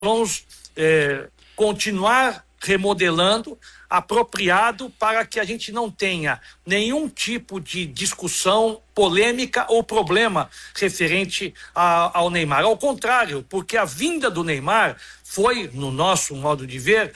vamos continuar remodelando, apropriado para que a gente não tenha nenhum tipo de discussão, polêmica ou problema referente ao Neymar. Ao contrário, porque a vinda do Neymar foi, no nosso modo de ver,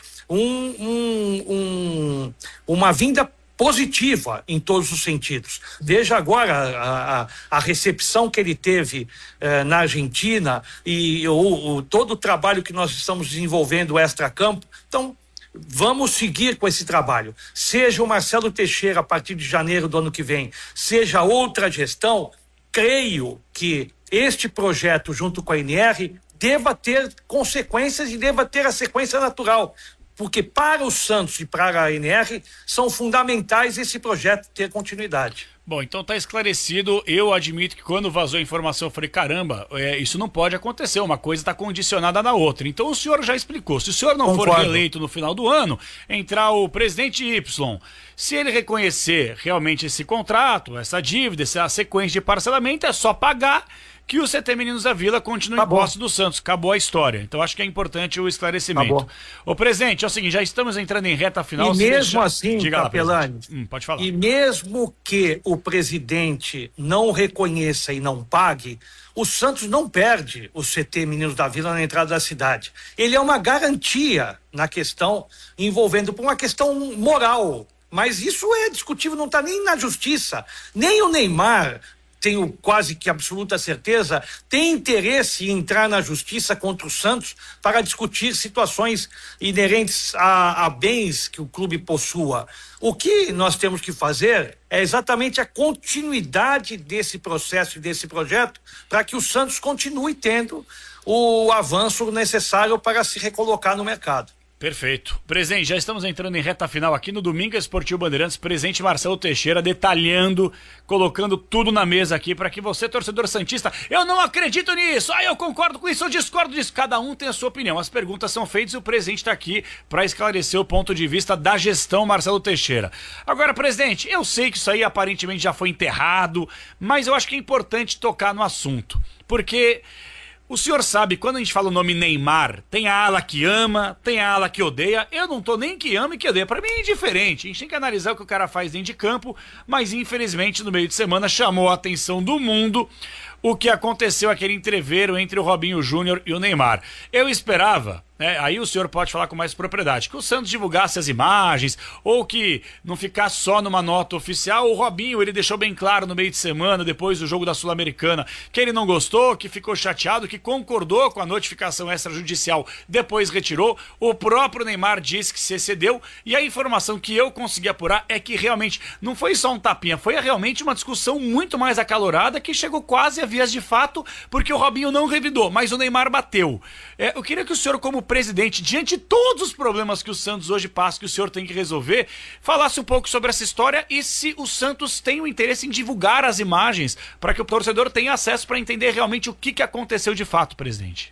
uma vinda positiva em todos os sentidos. Veja agora a recepção que ele teve na Argentina e todo o trabalho que nós estamos desenvolvendo extra-campo. Então, vamos seguir com esse trabalho. Seja o Marcelo Teixeira a partir de janeiro do ano que vem, seja outra gestão, creio que este projeto junto com a INR deva ter consequências e deva ter a sequência natural. Porque para o Santos e para a ANR são fundamentais esse projeto ter continuidade. Bom, então tá esclarecido. Eu admito que quando vazou a informação eu falei, caramba, isso não pode acontecer, uma coisa está condicionada na outra. Então o senhor já explicou, se o senhor não for reeleito no final do ano, entrar o presidente Y, se ele reconhecer realmente esse contrato, essa dívida, essa sequência de parcelamento, é só pagar que o CT Meninos da Vila continue em posse do Santos. Acabou a história. Então acho que é importante o esclarecimento. Ô, presidente, é o seguinte, já estamos entrando em reta final. E mesmo assim, Capelani, pode falar. E mesmo que o presidente não reconheça e não pague, o Santos não perde o CT Meninos da Vila na entrada da cidade. Ele é uma garantia na questão envolvendo por uma questão moral. Mas isso é discutível, não está nem na justiça. Nem o Neymar, tenho quase que absoluta certeza, tem interesse em entrar na justiça contra o Santos para discutir situações inerentes a bens que o clube possua. O que nós temos que fazer é exatamente a continuidade desse processo e desse projeto para que o Santos continue tendo o avanço necessário para se recolocar no mercado. Perfeito. Presidente, já estamos entrando em reta final aqui no Domingo Esportivo Bandeirantes. Presidente Marcelo Teixeira detalhando, colocando tudo na mesa aqui para que você, torcedor santista, eu não acredito nisso, eu concordo com isso, eu discordo disso. Cada um tem a sua opinião. As perguntas são feitas e o presidente está aqui para esclarecer o ponto de vista da gestão Marcelo Teixeira. Agora, presidente, eu sei que isso aí aparentemente já foi enterrado, mas eu acho que é importante tocar no assunto, porque o senhor sabe, quando a gente fala o nome Neymar, tem a ala que ama, tem a ala que odeia. Eu não tô nem que ama e que odeia. Pra mim é indiferente. A gente tem que analisar o que o cara faz dentro de campo, mas infelizmente no meio de semana chamou a atenção do mundo o que aconteceu, aquele entreveiro entre o Robinho Júnior e o Neymar. Eu esperava, aí o senhor pode falar com mais propriedade, que o Santos divulgasse as imagens, ou que não ficasse só numa nota oficial. O Robinho, ele deixou bem claro no meio de semana, depois do jogo da Sul-Americana, que ele não gostou, que ficou chateado, que concordou com a notificação extrajudicial, depois retirou. O próprio Neymar disse que se excedeu, e a informação que eu consegui apurar é que realmente não foi só um tapinha, foi realmente uma discussão muito mais acalorada, que chegou quase a vias de fato, porque o Robinho não revidou, mas o Neymar bateu. Eu queria que o senhor, como presidente, diante de todos os problemas que o Santos hoje passa, que o senhor tem que resolver, falasse um pouco sobre essa história e se o Santos tem o interesse em divulgar as imagens para que o torcedor tenha acesso para entender realmente o que aconteceu de fato, presidente.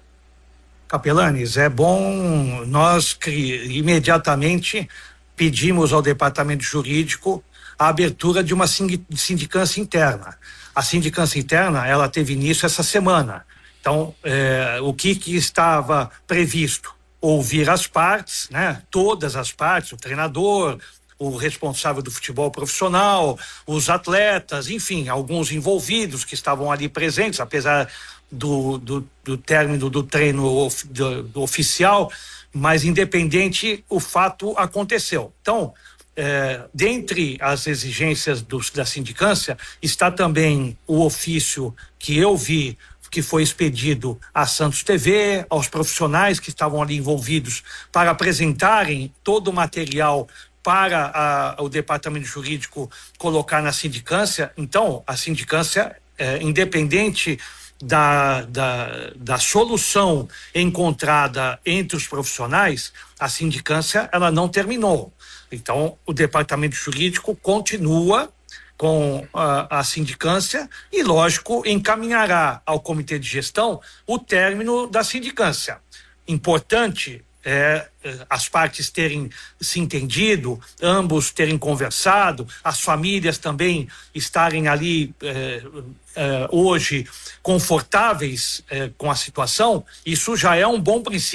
Capelanes, é bom nós imediatamente pedimos ao departamento jurídico a abertura de uma sindicância interna. A sindicância interna, ela teve início essa semana. Então, o que estava previsto? Ouvir as partes, né? Todas as partes, o treinador, o responsável do futebol profissional, os atletas, enfim, alguns envolvidos que estavam ali presentes, apesar do término do treino do oficial, mas independente, o fato aconteceu. Então, dentre as exigências da sindicância está também o ofício que eu vi que foi expedido à Santos TV, aos profissionais que estavam ali envolvidos para apresentarem todo o material para o departamento jurídico colocar na sindicância. Então, a sindicância, independente da solução encontrada entre os profissionais, a sindicância ela não terminou. Então, o departamento jurídico continua com a sindicância e, lógico, encaminhará ao comitê de gestão o término da sindicância. Importante as partes terem se entendido, ambos terem conversado, as famílias também estarem ali hoje confortáveis com a situação, isso já é um bom princípio.